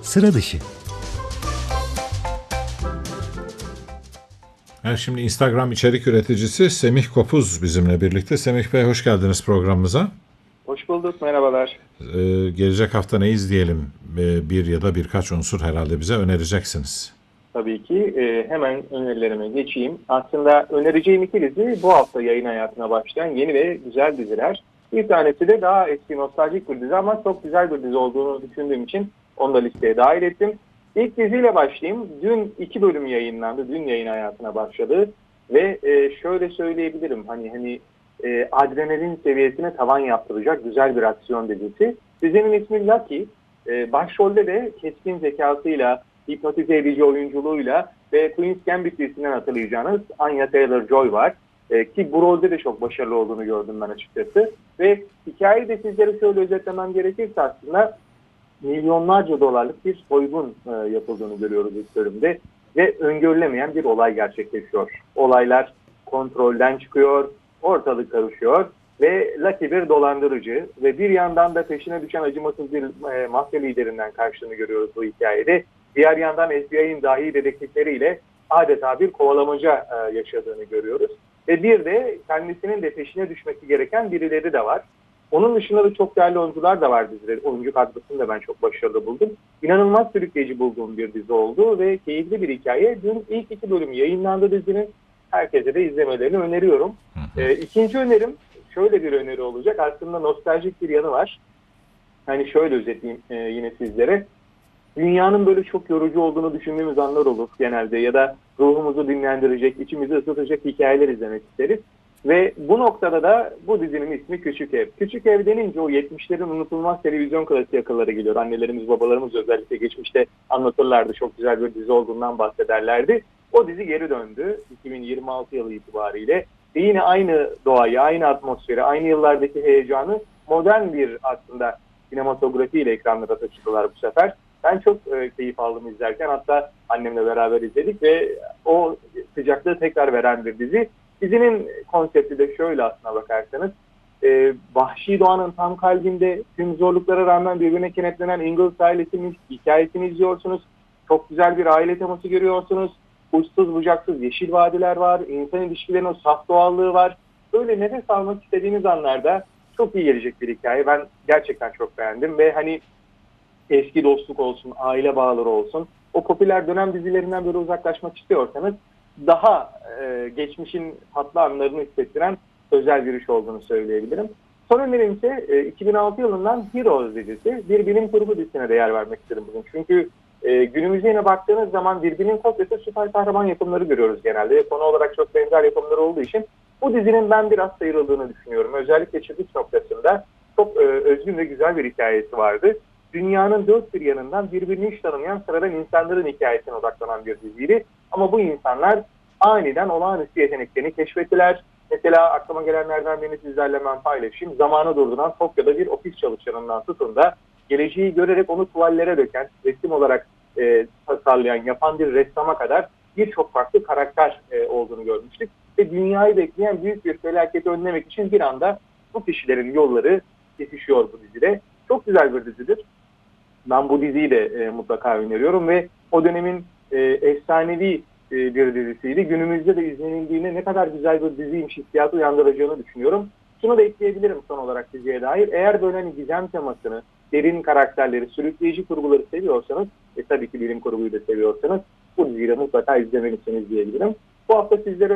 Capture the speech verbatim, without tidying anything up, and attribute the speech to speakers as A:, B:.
A: Sıra dışı.
B: Evet, şimdi Instagram içerik üreticisi Semih Kopuz bizimle birlikte. Semih Bey, hoş geldiniz programımıza.
C: Hoş bulduk, merhabalar.
B: Ee, gelecek hafta ne izleyelim? Ee, bir ya da birkaç unsur herhalde bize önereceksiniz.
C: Tabii ki e, hemen önerilerime geçeyim. Aslında önereceğim iki dizi bu hafta yayın hayatına başlayan yeni ve güzel diziler. Bir tanesi de daha eski, nostaljik bir dizi ama çok güzel bir dizi olduğunu düşündüğüm için onu da listeye dahil ettim. İlk diziyle başlayayım. Dün iki bölüm yayınlandı, dün yayın hayatına başladı ve e, şöyle söyleyebilirim, hani hani e, adrenalin seviyesine tavan yaptıracak güzel bir aksiyon dizisi. Dizinin ismi Lucky. E, başrolde de keskin zekasıyla, hipnotize edici oyunculuğuyla ve Queen's Gambit dizisinden hatırlayacağınız Anya Taylor-Joy var. E, ki bu rolde de çok başarılı olduğunu gördüm ben açıkçası. Ve hikayeyi de sizlere şöyle özetlemem gerekirse aslında milyonlarca dolarlık bir soygun e, yapıldığını görüyoruz ilk bölümde. Ve öngörülemeyen bir olay gerçekleşiyor. Olaylar kontrolden çıkıyor, ortalık karışıyor ve Lucky bir dolandırıcı ve bir yandan da peşine düşen acımasız bir e, mafya liderinden karşılığını görüyoruz bu hikayede. Diğer yandan F B I'nin dahi dedektifleriyle adeta bir kovalamaca e, yaşadığını görüyoruz. Ve bir de kendisinin de peşine düşmesi gereken birileri de var. Onun dışında da çok değerli oyuncular da var dizide. Oyuncu kadrosunu da ben çok başarılı buldum. İnanılmaz sürükleyici bulduğum bir dizi oldu ve keyifli bir hikaye. Dün ilk iki bölüm yayınlandı dizinin. Herkese de izlemelerini öneriyorum. E, ikinci önerim şöyle bir öneri olacak. Aslında nostaljik bir yanı var. Hani şöyle özetleyeyim e, yine sizlere. Dünyanın böyle çok yorucu olduğunu düşündüğümüz anlar olur genelde ya da ruhumuzu dinlendirecek, içimizi ısıtacak hikayeler izlemek isteriz. Ve bu noktada da bu dizinin ismi Küçük Ev. Küçük Ev denince o yetmişlerin unutulmaz televizyon klasiği akıllara geliyor. Annelerimiz, babalarımız özellikle geçmişte anlatırlardı. Çok güzel bir dizi olduğundan bahsederlerdi. O dizi geri döndü iki bin yirmi altı yılı itibariyle. Ve yine aynı doğayı, aynı atmosferi, aynı yıllardaki heyecanı modern bir aslında sinematografiyle ekranlara taşıdılar bu sefer. Ben çok e, keyif aldım izlerken. Hatta annemle beraber izledik ve o sıcaklığı tekrar veren bir dizi. Dizinin konsepti de şöyle aslına bakarsanız. E, vahşi doğanın tam kalbinde tüm zorluklara rağmen birbirine kenetlenen Ingalls ailesinin hikayesini izliyorsunuz. Çok güzel bir aile teması görüyorsunuz. Uçsuz bucaksız yeşil vadiler var. İnsan ilişkilerinin o saf doğallığı var. Böyle nefes almak istediğiniz anlarda çok iyi gelecek bir hikaye. Ben gerçekten çok beğendim ve hani eski dostluk olsun, aile bağları olsun. O popüler dönem dizilerinden böyle uzaklaşmak istiyorsanız daha e, geçmişin tatlı anlarını hissettiren özel bir iş olduğunu söyleyebilirim. Son önerim ise e, iki bin altı yılından Heroes dizisi. Bir bilim kurgu dizisine de yer vermek istedim bugün. Çünkü e, günümüze yine baktığınız zaman birbirinin kopyası süper kahraman yapımları görüyoruz genelde. Ve konu olarak çok benzer yapımları olduğu için bu dizinin ben biraz sıyrıldığını düşünüyorum. Özellikle çıkış noktasında çok e, özgün ve güzel bir hikayesi vardı. Dünyanın dört bir yanından birbirini hiç tanımayan sıradan insanların hikayesine odaklanan bir diziydi. Ama bu insanlar aniden olağanüstü yeteneklerini keşfettiler. Mesela aklıma gelenlerden birini sizlerle ben paylaşayım. Zamanı durduran Tokyo'da bir ofis çalışanından tutun da geleceği görerek onu tuvallere döken, resim olarak e, tasarlayan, yapan bir ressama kadar birçok farklı karakter e, olduğunu görmüştük. Ve dünyayı bekleyen büyük bir felaketi önlemek için bir anda bu kişilerin yolları kesişiyor bu dizide. Çok güzel bir dizidir. Ben bu diziyi de e, mutlaka öneriyorum ve o dönemin e, efsanevi e, bir dizisiydi. Günümüzde de izlenildiğine ne kadar güzel bir diziymiş hissiyatı uyandıracağını düşünüyorum. Şunu da ekleyebilirim son olarak diziye dair. Eğer böyle hani gizem temasını, derin karakterleri, sürükleyici kurguları seviyorsanız ve tabii ki bilim kurguyu da seviyorsanız bu diziyi de mutlaka izlemelisiniz diyebilirim. Bu hafta sizlere